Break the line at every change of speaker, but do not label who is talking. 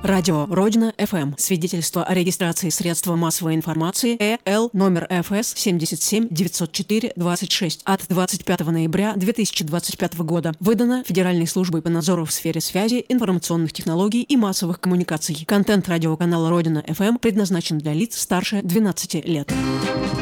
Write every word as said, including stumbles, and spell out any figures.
Радио Родина эф эм. Свидетельство о регистрации средства массовой информации Э Л номер Эф С семьдесят семь девятьсот четыре двадцать шесть от двадцать пятого ноября две тысячи двадцать пятого года. Выдано Федеральной службой по надзору в сфере связи, информационных технологий и массовых коммуникаций. Контент радиоканала Родина эф эм предназначен для лиц старше двенадцати лет.